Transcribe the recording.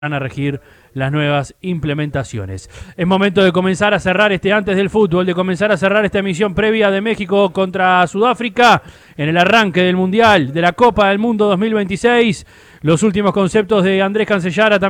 van a regir las nuevas implementaciones. Es momento de comenzar a cerrar antes del fútbol, de comenzar a cerrar esta emisión previa de México contra Sudáfrica en el arranque del Mundial, de la Copa del Mundo 2026. Los últimos conceptos de Andrés Cancellara también